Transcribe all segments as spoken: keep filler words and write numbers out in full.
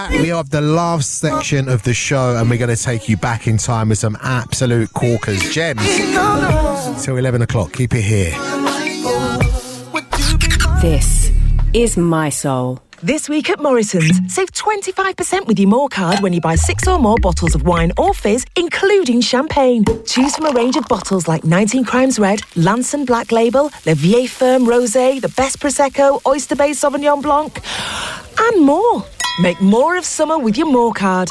We have the last section of the show and we're going to take you back in time with some absolute corkers. Gems. Till eleven o'clock. Keep it here. This is My Soul. This week at Morrison's, save twenty-five percent with your More card when you buy six or more bottles of wine or fizz, including champagne. Choose from a range of bottles like nineteen Crimes Red, Lanson Black Label, Le Vieille Ferme Rosé, the Best Prosecco, Oyster Bay Sauvignon Blanc, and more. Make more of summer with your More card.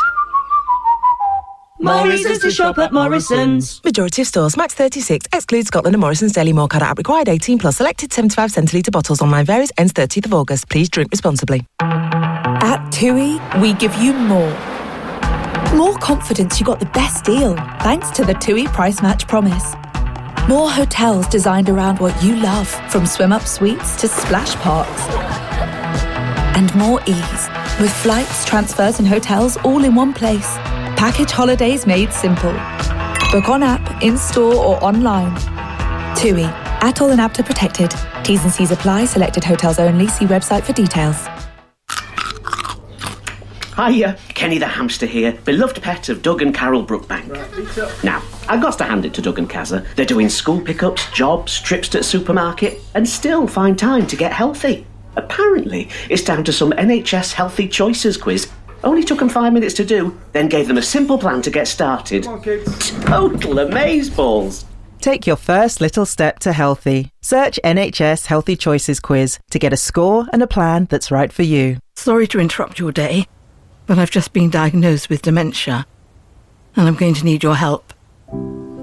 More reasons to shop at Morrison's. Majority of stores, max thirty-six, excludes Scotland and Morrison's Daily More card app required eighteen plus, selected seventy-five centilitre bottles, online varies, ends thirtieth of August. Please drink responsibly. At TUI, we give you more. More confidence you got the best deal, thanks to the TUI Price Match Promise. More hotels designed around what you love, from swim-up suites to splash parks. And more ease, with flights, transfers and hotels all in one place. Package holidays made simple. Book on app, in-store or online. TUI. Atoll and A B T A protected. T's and C's apply. Selected hotels only. See website for details. Hiya, Kenny the hamster here, beloved pet of Doug and Carol Brookbank. Right, now, I've got to hand it to Doug and Kazza. They're doing school pickups, jobs, trips to the supermarket, and still find time to get healthy. Apparently, it's down to some N H S Healthy Choices quiz. Only took them five minutes to do, then gave them a simple plan to get started. Come on, kids. Total amazeballs. Take your first little step to healthy. Search N H S Healthy Choices quiz to get a score and a plan that's right for you. Sorry to interrupt your day, but I've just been diagnosed with dementia, and I'm going to need your help.